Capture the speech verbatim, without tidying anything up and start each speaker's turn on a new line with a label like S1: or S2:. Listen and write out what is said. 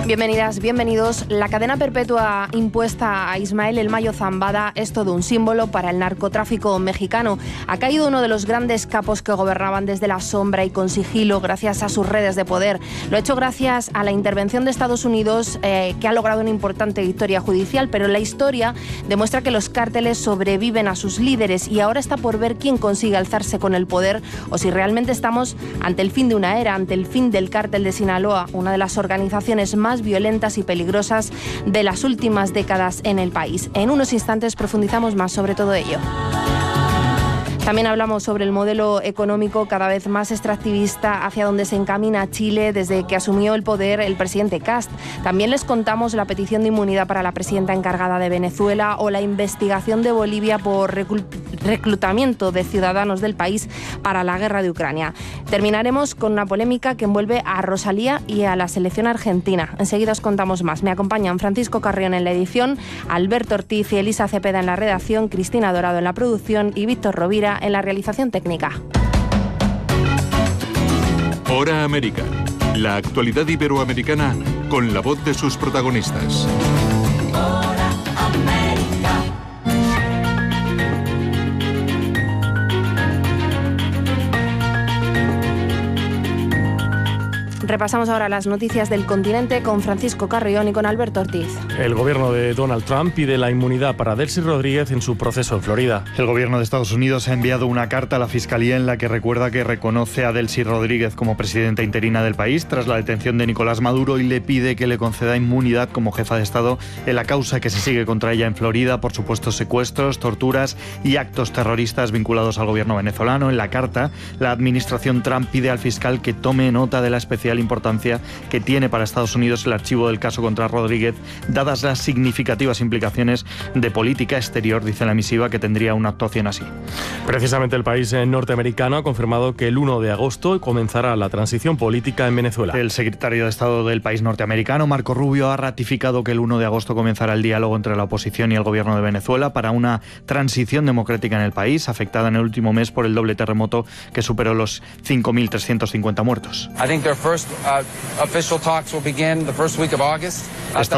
S1: Bienvenidas, bienvenidos. La cadena perpetua impuesta a Ismael El Mayo Zambada es todo un símbolo para el narcotráfico mexicano. Ha caído uno de los grandes capos que gobernaban desde la sombra y con sigilo gracias a sus redes de poder. Lo ha hecho gracias a la intervención de Estados Unidos, eh, que ha logrado una importante victoria judicial, pero la historia demuestra que los cárteles sobreviven a sus líderes y ahora está por ver quién consigue alzarse con el poder o si realmente estamos ante el fin de una era, ante el fin del cártel de Sinaloa, una de las organizaciones más violentas y peligrosas de las últimas décadas en el país. En unos instantes profundizamos más sobre todo ello. También hablamos sobre el modelo económico cada vez más extractivista hacia donde se encamina Chile desde que asumió el poder el presidente Kast. También les contamos la petición de inmunidad para la presidenta encargada de Venezuela o la investigación de Bolivia por reclutamiento de ciudadanos del país para la guerra de Ucrania. Terminaremos con una polémica que envuelve a Rosalía y a la selección argentina. Enseguida os contamos más. Me acompañan Francisco Carrión en la edición, Alberto Ortiz y Elisa Cepeda en la redacción, Cristina Dorado en la producción y Víctor Rovira en la realización técnica.
S2: Hora América. La actualidad iberoamericana con la voz de sus protagonistas.
S3: Hora América.
S1: Repasamos ahora las noticias del continente con Francisco Carrión y con Alberto Ortiz.
S4: El gobierno de Donald Trump pide la inmunidad para Delcy Rodríguez en su proceso en Florida.
S5: El gobierno de Estados Unidos ha enviado una carta a la Fiscalía en la que recuerda que reconoce a Delcy Rodríguez como presidenta interina del país tras la detención de Nicolás Maduro y le pide que le conceda inmunidad como jefa de Estado en la causa que se sigue contra ella en Florida por supuestos secuestros, torturas y actos terroristas vinculados al gobierno venezolano. En la carta, la administración Trump pide al fiscal que tome nota de la especial importancia que tiene para Estados Unidos el archivo del caso contra Rodríguez, dadas las significativas implicaciones de política exterior, dice la misiva, que tendría una actuación así.
S4: Precisamente el país norteamericano ha confirmado que el uno de agosto comenzará la transición política en Venezuela.
S5: El secretario de Estado del país norteamericano, Marco Rubio, ha ratificado que el uno de agosto comenzará el diálogo entre la oposición y el gobierno de Venezuela para una transición democrática en el país, afectada en el último mes por el doble terremoto que superó los cinco mil trescientos cincuenta muertos.
S6: I think their first uh, official talks will begin the first week of August.